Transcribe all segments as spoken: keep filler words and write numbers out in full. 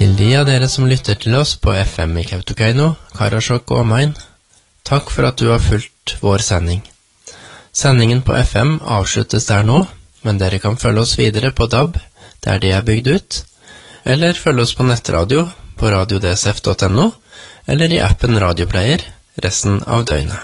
Til de av dere som lytter til oss på F M i Kautokeino, Karasjok og omegn, takk for at du har fulgt vår sending. Sendingen på F M avsluttes der nå, men dere kan følge oss videre på D A B, der de er bygd ut, eller følge oss på nettradio på radio d s f punktum n o, eller i appen Radioplayer resten av døgnet.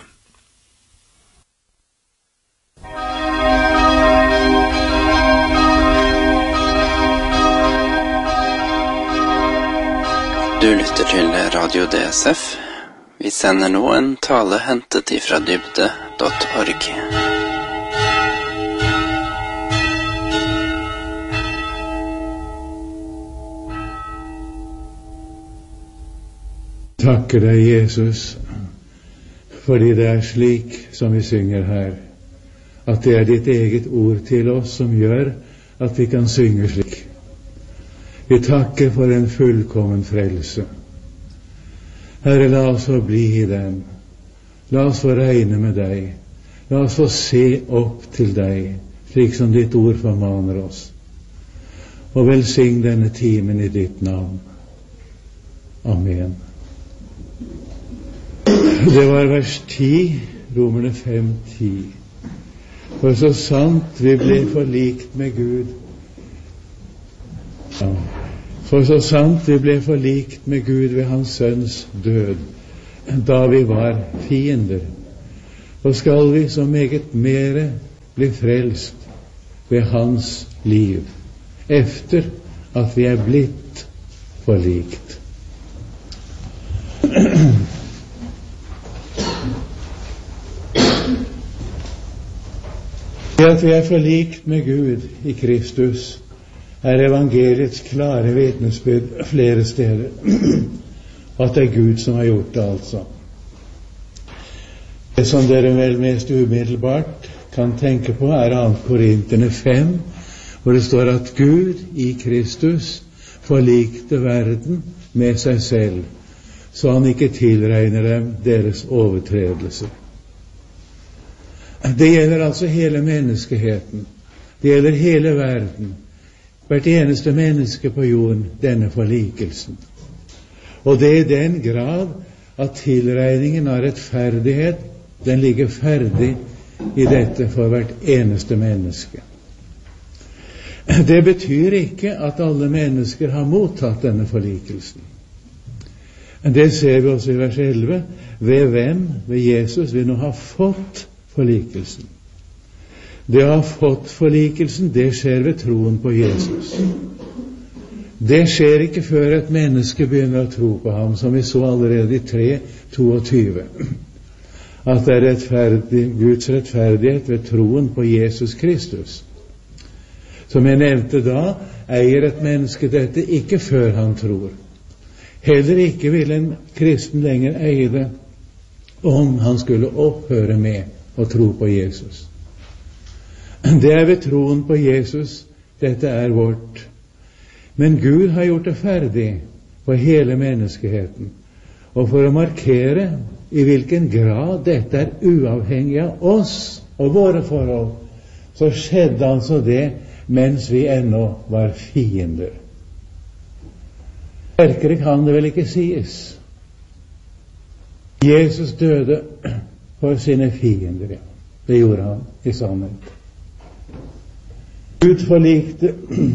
Du lytter til Radio D S F. Vi sender nå en tale hentet ifra dybde punktum org. Takker deg, Jesus, fordi det er slik som vi synger her, at det er ditt eget ord til oss som gjør at vi kan synge slik. Vi takker for en fullkommen frelse. Herre, la oss få bli i den. La oss få regne med deg. La oss få se opp til deg, slik som ditt ord formaner oss. Og velsign denne timen i ditt navn. Amen. Det var vers ti, Romerne fem ti. For så sant vi ble forlikt med Gud, ja, for så sant vi ble forlikt med Gud ved hans sønns død, da vi var fiender, så skal vi så meget mere bli frelst ved hans liv, efter at vi er blitt forlikt. Det at vi er forlikt med Gud i Kristus er evangeliets klare vitnesbyrd flere steder, at det er Gud som har gjort det, altså. Det som dere vel mest umiddelbart kan tenke på, er andre Korinterne fem, hvor det står at Gud i Kristus forlikte verden med seg selv, så han ikke tilregner dem deres overtredelser. Det gjelder altså hele menneskeheten. Det gjelder hele verden. Hvert eneste menneske på jorden, denne forlikelsen. Og det er i den grad at tilregningen av rettferdighet, den ligger ferdig i dette for hvert eneste menneske. Det betyr ikke at alle mennesker har mottatt denne forlikelsen. Det ser vi også i vers elleve, ved hvem, ved Jesus, vi nå har fått forlikelsen. Det å ha fått forlikelsen, det skjer ved troen på Jesus. Det skjer ikke før et menneske begynner å tro på ham, som vi så allerede i tre tjueto, at det er rettferdig, Guds rettferdighet ved troen på Jesus Kristus. Som jeg nevnte da, eier et menneske dette ikke før han tror. Heller ikke vil en kristen lenger eie det om han skulle opphøre med å tro på Jesus. Det er ved troen på Jesus, dette er vårt. Men Gud har gjort det ferdig for hele menneskeheten, og for å markere i hvilken grad dette er uavhengig av oss og våre forhold, så skjedde altså det mens vi ennå var fiender. Sterkere kan det vel ikke sies. Jesus døde for sine fiender, ja. Det gjorde han i sannhet. Gud forlikte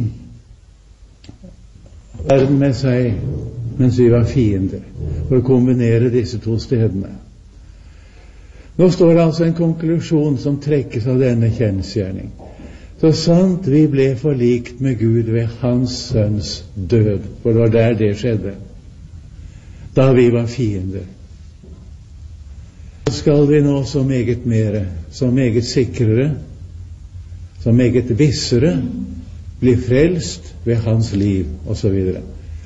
verden med seg mens vi var fiender, for å kombinere disse to stedene. Nå står det altså en konklusjon som trekkes av denne kjensgjerning. Så sant vi ble forlikt med Gud ved hans sønns død, for det var der det skjedde, da vi var fiender, så skal vi nå så meget mere, så meget sikrere, så meget vissere bli frelst ved hans liv, og så videre.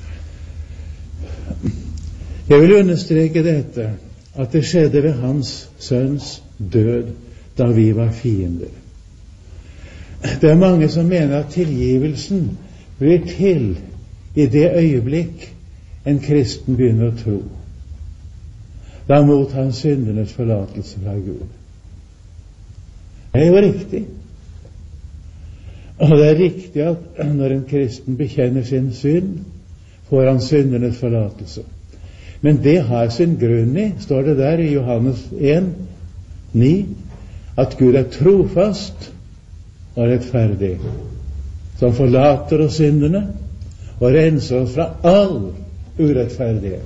Jeg vil understreke dette, at det skjedde ved hans sønns død, da vi var fiender. Det er mange som mener at tilgivelsen blir til i det øyeblikk en kristen begynner å tro. Da mot hans syndenes forlatelse fra Gud. Det er jo riktig. Og det er riktig at når en kristen bekjenner sin synd får han syndernes forlatelse. Men det har sin grunn i, står det der i Johannes en, ni, at Gud er trofast og rettferdig, som forlater oss syndene og renser oss fra all urettferdighet.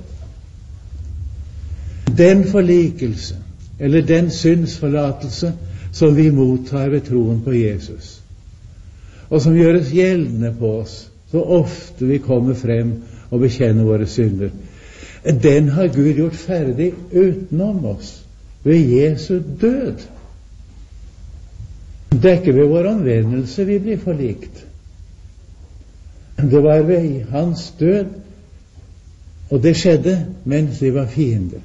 Den forlikelse, eller den syndsforlatelse som vi mottar ved troen på Jesus, og som gjøres gjeldende på oss så ofte vi kommer frem og bekjenner våre synder, den har Gud gjort ferdig utenom oss ved Jesu død. Det er ikke ved vår omvendelse vi blir forlikt. Det var ved hans død, og det skjedde mens vi var fiender.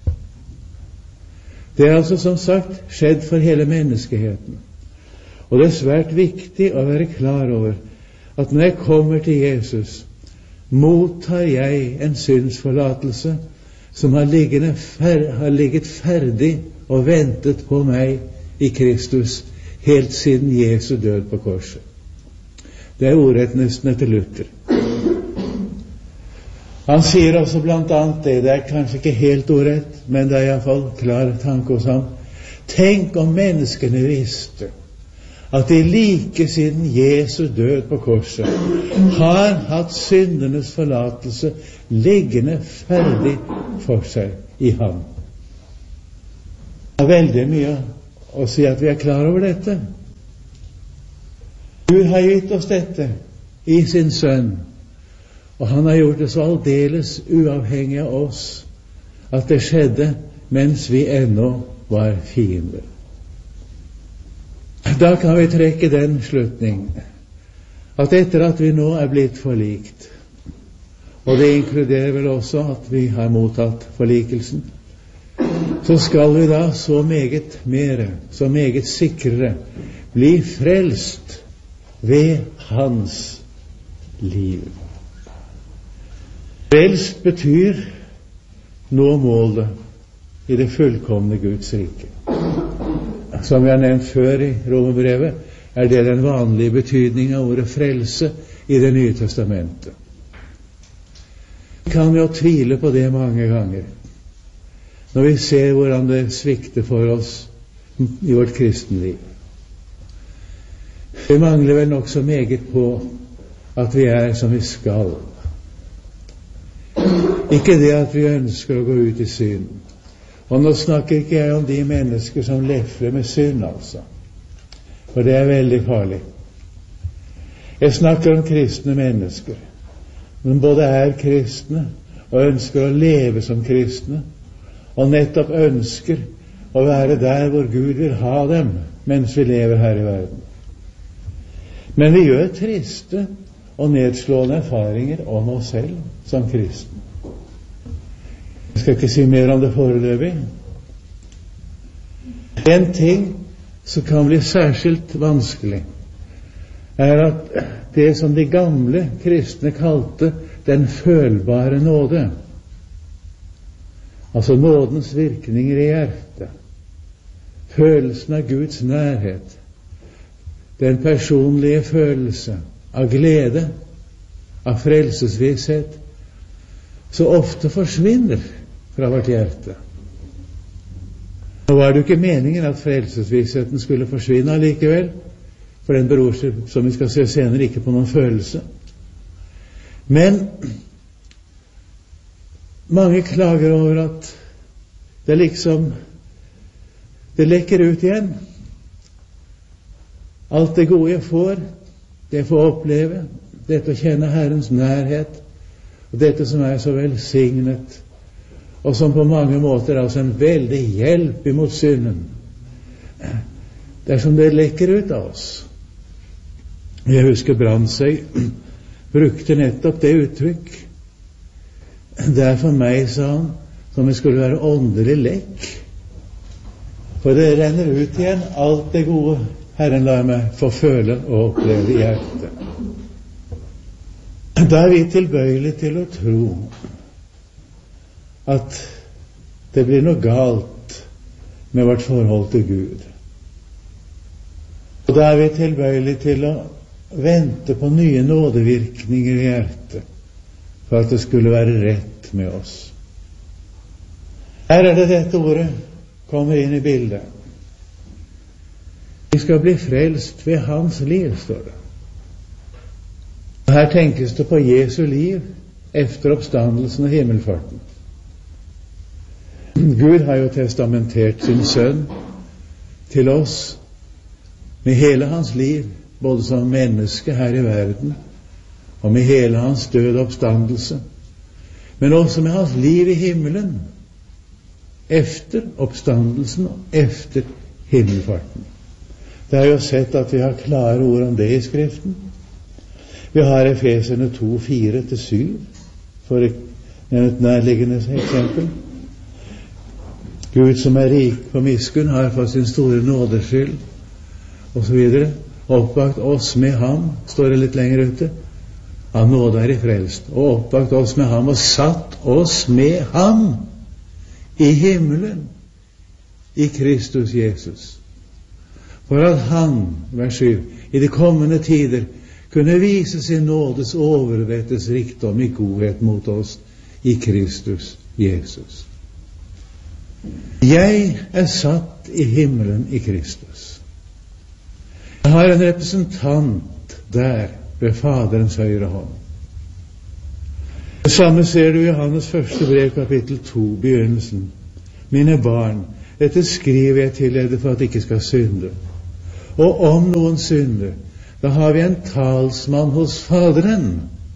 Det er altså som sagt skjedd for hele menneskeheten. Og det er svært viktig å være klar over at når jeg kommer til Jesus, mottar jeg en syndsforlatelse som har, fer, har ligget ferdig og ventet på meg i Kristus helt siden Jesu død på korset. Det er ordrett nesten etter Luther. Han sier også blant annet det, det er kanskje ikke helt ordrett, men det er i hvert fall klar tanke hos ham. Tenk om menneskene visste at de like siden Jesu død på korset har hatt syndenes forlatelse liggende ferdig for seg i ham. Det er veldig mye å si at vi er klar over dette. Gud har gitt oss dette i sin sønn, og han har gjort det så aldeles uavhengig av oss at det skjedde mens vi ennå var fiender. Da kan vi trekke den slutning at etter at vi nå er blitt forlikt, og det inkluderer vel også at vi har mottatt forlikelsen, så skal vi da så meget mere, så meget sikrere bli frelst ved hans liv. Frelst betyr nå målet i det fullkomne Guds rike. Som vi har nevnt før i Romerbrevet, er det den vanlige betydning av ordet frelse i Det nye testamentet. Vi kan jo tvile på det mange ganger når vi ser hvordan det svikter for oss i vårt kristenliv. Vi mangler vel nok så meget på at vi er som vi skal. Ikke det at vi ønsker å gå ut i synd. Og nå snakker ikke jeg om de mennesker som lefler med synd, altså. For det er veldig farlig. Jeg snakker om kristne mennesker, som både er kristne og ønsker å leve som kristne, og nettopp ønsker å være der hvor Gud vil ha dem mens vi lever her i verden. Men vi gjør triste og nedslående erfaringer om oss selv som kristne. Jeg skal ikke si mer om det foreløpig. En ting som kan bli særskilt vanskelig, er at det som de gamle kristne kalte den følbare nåde, altså nådens virkninger i hjertet, følelsen av Guds nærhet, den personlige følelse av glede, av frelsesvisshet, så ofte forsvinner fra vårt hjerte. Og var det ikke meningen at frelsesvissheten skulle forsvinne allikevel, for den beror, som vi skal se senere, ikke på noen følelse. Men mange klager over at det liksom det lekker ut igjen. Alt det gode jeg får, det jeg får oppleve, dette å kjenne Herrens nærhet, og dette som er så velsignet, og som på mange måter er altså en veldig hjelp imot synden. Det er som det lekker ut av oss. Jeg husker Brandsøy brukte nettopp det uttrykk. Det er for meg, sa han, som det skulle være åndelig lekk. For det renner ut igjen alt det gode Herren lar meg få føle og oppleve i hjertet. Da er vi tilbøyelige til å tro at det blir noe galt med vårt forhold til Gud. Og da er vi tilbøyelige til å vente på nye nådevirkninger i hjertet, for at det skulle være rett med oss. Her er det dette ordet kommer inn i bildet. Vi skal bli frelst ved hans liv, står det. Her tenkes det på Jesu liv efter oppstandelsen og himmelfarten. Gud har jo testamentert sin sønn til oss med hele hans liv, både som menneske her i verden og med hele hans død og oppstandelse, men også med hans liv i himmelen efter oppstandelsen og efter himmelfarten. Det har jo sett at vi har klare ord om det i Skriften. Vi har Efeserne to, fire til syv, for et nærliggende eksempel. Gud som er rik på miskunn, har for sin store nådeskyld, og så videre, oppvakt oss med ham, står det litt lenger ute. Av nåde er i frelst, og oppvakt oss med ham, og satt oss med ham i himmelen, i Kristus Jesus. For at han, vers syv, i de kommende tider kunne vise sin nådes overvettes rikdom i godhet mot oss i Kristus Jesus. Jeg er satt i himmelen i Kristus. Jeg har en representant der ved Faderens høyre hånd. Det samme ser du i Johannes første brev, kapittel to, begynnelsen. Mine barn, dette skriver jeg til dere for at ikke skal synde. Og om noen synder, da har vi en talsmann hos Faderen,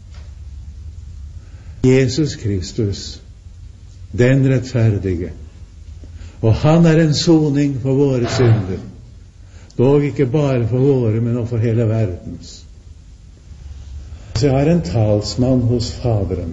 Jesus Kristus, den rettferdige. Og han er en soning for våre synder, dog ikke bare for våre, men også for hele verdens. Så jeg har en talsmann hos Faderen.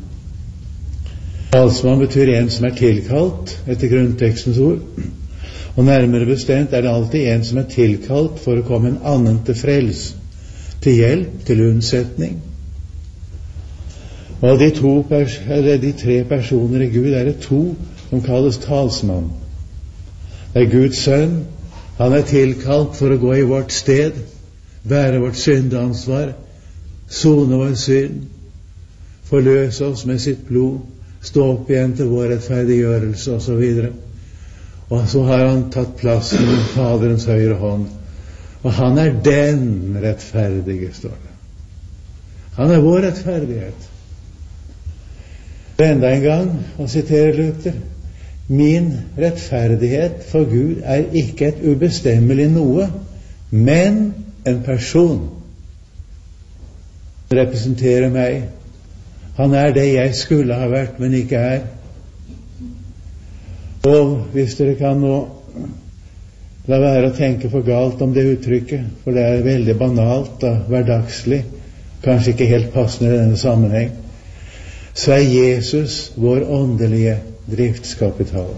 Talsmann betyr en som er tilkalt, etter grunntekstens ord. Og nærmere bestemt er det alltid en som er tilkalt for å komme en annen til frels, til hjelp, til unnsetning. Og de, to pers- eller de tre personer i Gud er det to som kalles talsmann. Det er Guds sønn. Han er tilkalt for å gå i vårt sted, bære vårt syndeansvar, sone vår synd, forløse oss med sitt blod, stå opp igjen til vår rettferdiggjørelse og så videre. Og så har han tatt plassen i Faderens høyre hånd. Og han er den rettferdige, står det. Han er vår rettferdighet. Enda en gang, og siterer Luther, min rettferdighet for Gud er ikke et ubestemmelig noe, men en person. Han representerer meg. Han er det jeg skulle ha vært, men ikke er. Og hvis dere kan nå la være å tenke for galt om det uttrykket, for det er veldig banalt og hverdagslig, kanskje ikke helt passende i denne sammenheng, så er Jesus vår åndelige driftskapital.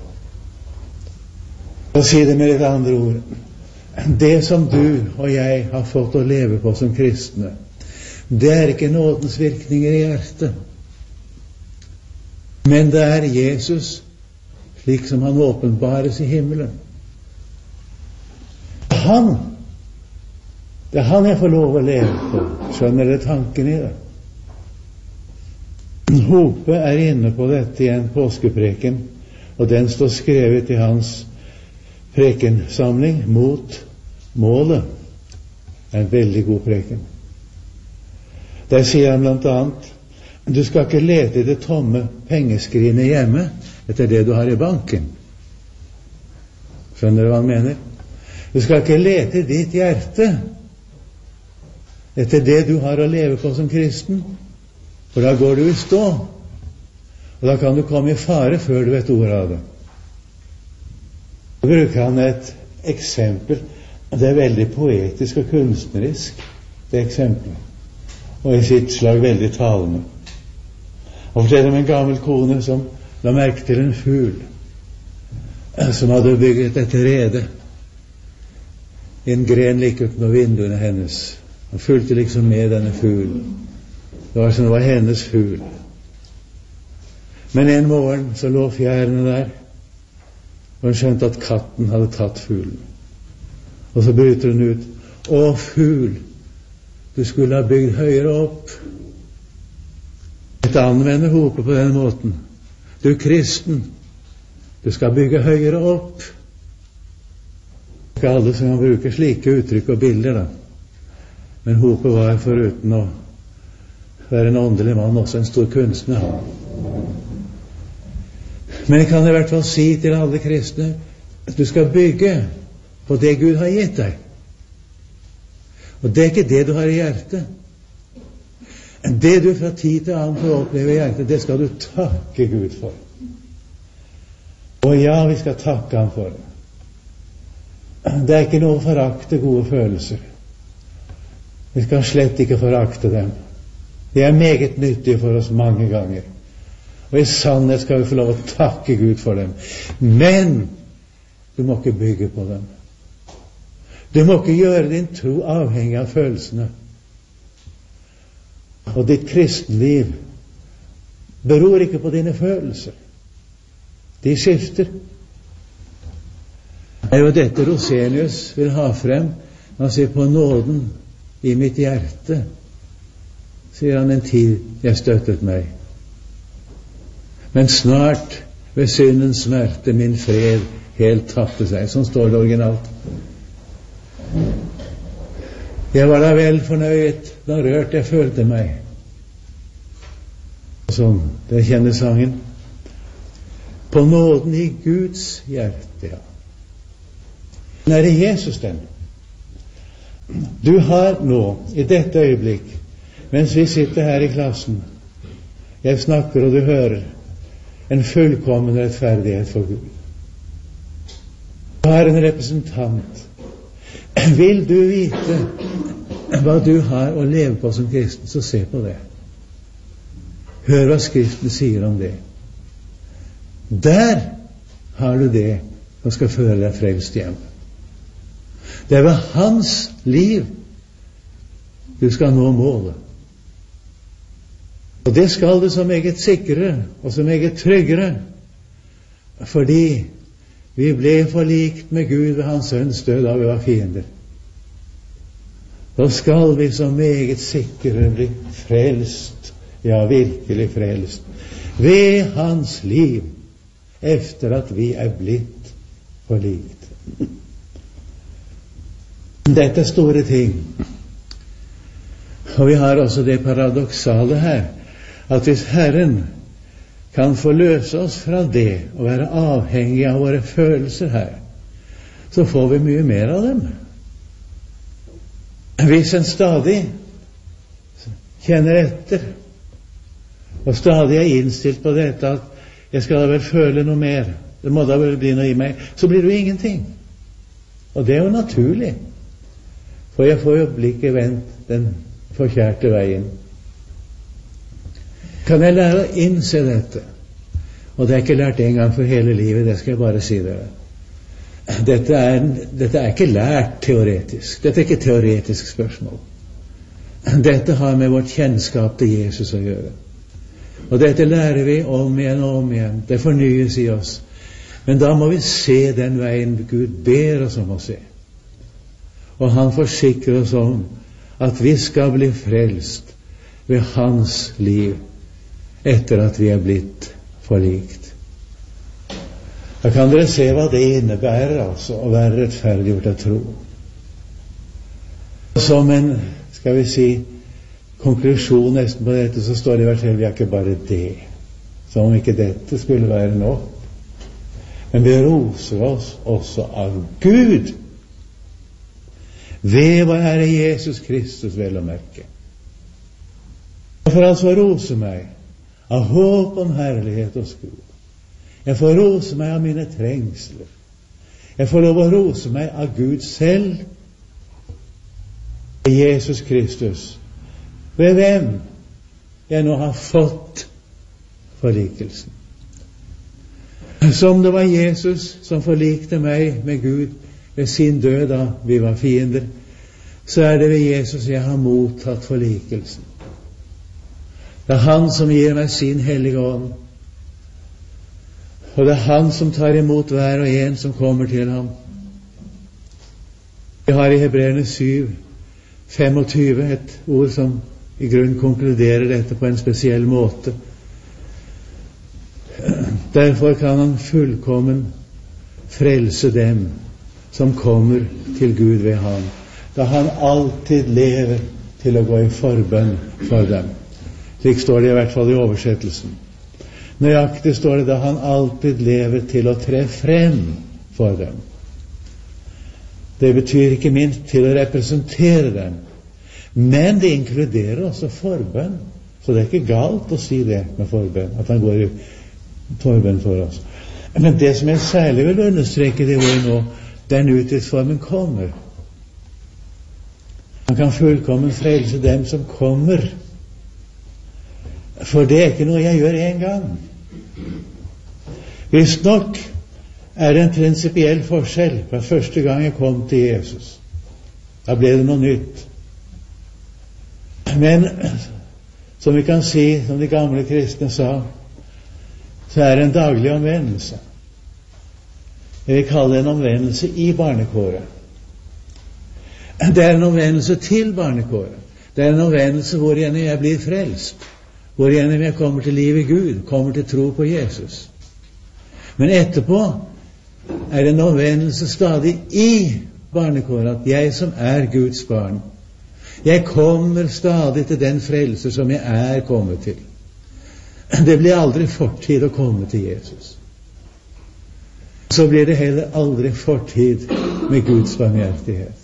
Og si det med litt andre ord. Det som du og jeg har fått å leve på som kristne, det er ikke nådens virkninger i hjertet, men det er Jesus slik som han åpenbares i himmelen. Han, det er han jeg får lov å leve på. Skjønner dere tanken i det? Hope er inne på dette i en påskepreken, og den står skrevet i hans prekensamling mot målet. Det er en veldig god preken. Der sier han blant annet: du skal ikke lete i det tomme pengeskrinet hjemme etter det du har i banken. Skjønner du hva han mener? Du skal ikke lete i ditt hjerte etter det du har å leve på som kristen, for da går du i stå, og da kan du komme i fare før du vet ordet av det. Så bruker han et eksempel. Det er veldig poetisk og kunstnerisk, det eksempelet, og i sitt slag veldig talende. Og forteller om en gammel kone som la merke til en fugl som hadde bygget et rede i en gren like utenfor vinduene hennes. Han fulgte liksom med denne fuglen. Det var som det var hennes fugl. Men en morgen så lå fjærene der, og hun skjønte at katten hadde tatt fuglen. Og så bryter hun ut: å, fugl, du skulle ha bygd høyere opp. Et anvender hopet på denne måten. Du kristen, du skal bygge høyere opp. Ikke alle som kan bruke slike uttrykk og bilder, da. Men hopet var foruten å være en åndelig mann også en stor kunstner. Men jeg kan i hvert fall si til alle kristne at du skal bygge på det Gud har gitt deg. Og det er ikke det du har i hjertet. Det du fra tid til annen får oppleve i hjertet, det skal du takke Gud for. Og ja, vi skal takke ham for det. Det er ikke noe å forakte gode følelser. Vi skal slett ikke forakte dem. De er meget nyttige for oss mange ganger. Og i sannhet skal vi få lov å takke Gud for dem. Men du må ikke bygge på dem. Du må ikke gjøre din tro avhengig av følelsene. Og ditt kristenliv beror ikke på dine følelser. De skifter. Det er jo dette Rosenius vil ha frem. Han sier på nåden i mitt hjerte, sier han, en tid jeg støttet meg. Men snart ved syndens smerte min fred helt tapte seg. Sånn står det originalt. Jeg var da vel fornøyd, da rørt jeg følte meg. Sånn, det kjenner sangen. På nåden i Guds hjerte, ja. Men er det Jesus den? Du har nå, i dette øyeblikk, mens vi sitter her i klassen, jeg snakker og du hører, en fullkommen rettferdighet for Gud. Du har en representant. Vil du vite hva du har å leve på som kristen, så se på det. Hør hva Skriften sier om det. Der har du det som skal føre deg frelst hjem. Det er ved hans liv du skal nå målet. Og det skal du så meget sikrere og så meget tryggere, fordi vi ble forlikt med Gud ved hans sønns død da vi var fiender. Da skal vi så meget sikrere bli frelst, ja, virkelig frelst, ved hans liv, efter at vi er blitt forlikt. Dette er store ting. Og vi har også det paradoksale her, at hvis Herren kan forløse oss fra det og være avhengig av våre følelser her, så får vi mye mer av dem. Hvis en stadig kjenner etter og stadig er innstilt på dette at jeg skal da vel føle noe mer, det må da vel bli noe i meg, så blir det jo ingenting. Og det er jo naturlig, for jeg får jo blikket vendt den forkjærte veien. Kan jeg lære å innse dette? Og det er ikke lært en gang for hele livet, det skal jeg bare si dere. Dette er, dette er ikke lært teoretisk. Dette er ikke et teoretisk spørsmål. Dette har med vårt kjennskap til Jesus å gjøre. Og dette lærer vi om igjen og om igjen. Det fornyes i oss. Men da må vi se den veien Gud ber oss om å se. Og han forsikrer oss om at vi skal bli frelst ved hans liv etter at vi er blitt forlikt. Da kan dere se hva det innebærer, altså, å være rettferdiggjort av tro. Som en, skal vi si, konklusjon nesten på dette, så står det i hvert fall vi er ikke bare det. Som om ikke dette skulle være nok. Men vi roser oss også av Gud ved vår Herre Jesus Kristus, vel å merke. Jeg får altså rose meg av håp om herlighet hos Gud. Jeg får rose meg av mine trengsler. Jeg får lov å rose meg av Gud selv, Jesus Kristus, ved hvem jeg nå har fått forlikelsen. Som det var Jesus som forlikte meg med Gud ved sin død da vi var fiender, så er det ved Jesus jeg har mottatt forlikelsen. Det er han som gir meg sin hellige ånd, og det er han som tar imot hver og en som kommer til ham. Vi har i Hebreerne syv femogtyve et ord som i grunn konkluderer dette på en spesiell måte. Derfor kan han fullkommen frelse dem som kommer til Gud ved ham, da han alltid lever til å gå i forbønn for dem. Slik står det i hvert fall i oversettelsen. Nøyaktig står det da han alltid lever til å tre frem for dem. Det betyr ikke minst til å representere dem, men det inkluderer også forbønn. Så det er ikke galt å si det med forbønn, at han går i forbønn for oss. Men det som jeg særlig vil understreke, det hvor nå den uttrykksformen kommer. Han kan fullkommen frelse dem som kommer. For det er ikke noe jeg gjør en gang. Visst nok er det en prinsipiell forskjell fra første gang jeg kom til Jesus. Da ble det noe nytt. Men som vi kan si, som de gamle kristne sa, så er det en daglig omvendelse. Jeg vil kalle det en omvendelse i barnekåret. Det er en omvendelse til barnekåret. Det er en omvendelse hvor igjen jeg blir frelst, hvor igjen jeg kommer til liv i Gud, kommer til tro på Jesus. Men etterpå er det en omvendelse stadig i barnekåret, at jeg som er Guds barn, jeg kommer stadig til den frelse som jeg er kommet til. Det blir aldri fortid å komme til Jesus. Så blir det heller aldri fortid med Guds barmhjertighet.